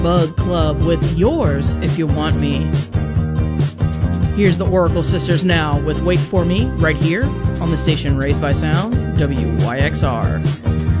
Bug Club with Yours If You Want Me. Here's the Oracle Sisters now with Wait For Me right here on the station Raised by Sound, WYXR.